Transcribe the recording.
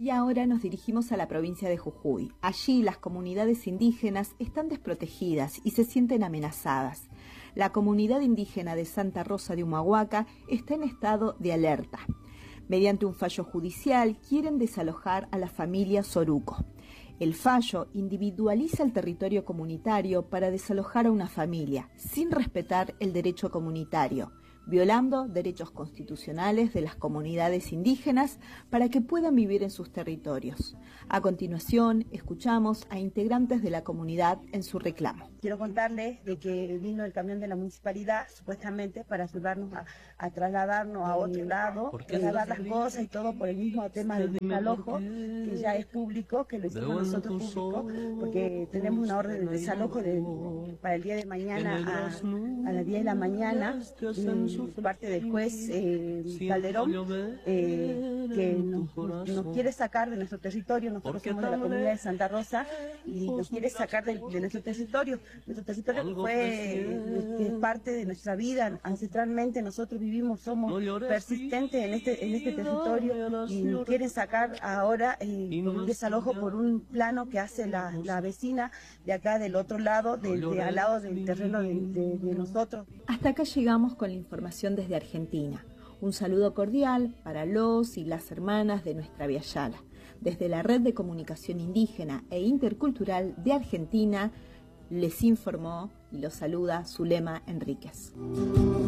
Y ahora nos dirigimos a la provincia de Jujuy. Allí las comunidades indígenas están desprotegidas y se sienten amenazadas. La comunidad indígena de Santa Rosa de Humahuaca está en estado de alerta. Mediante un fallo judicial quieren desalojar a la familia Soruco. El fallo individualiza el territorio comunitario para desalojar a una familia, sin respetar el derecho comunitario, violando derechos constitucionales de las comunidades indígenas para que puedan vivir en sus territorios. A continuación, escuchamos a integrantes de la comunidad en su reclamo. Quiero contarles de que vino el camión de la municipalidad, supuestamente, para ayudarnos a trasladarnos a otro lado, trasladar las cosas y todo por el mismo tema del desalojo, que ya es público, que lo hicimos nosotros público, porque tenemos una orden de desalojo para el día de mañana a las 10 de la mañana, parte del juez Calderón, que nos quiere sacar de nuestro territorio. Nosotros somos de la comunidad de Santa Rosa y nos quiere sacar de nuestro territorio. Nuestro territorio es parte de nuestra vida. Ancestralmente nosotros vivimos, somos persistentes en este territorio y nos quieren sacar ahora por un desalojo por un plano que hace la vecina de acá del otro lado, al lado del terreno de nosotros. Hasta acá llegamos con la información desde Argentina. Un saludo cordial para los y las hermanas de nuestra Via Yala. Desde la Red de Comunicación Indígena e Intercultural de Argentina, les informó y los saluda Zulema Enríquez.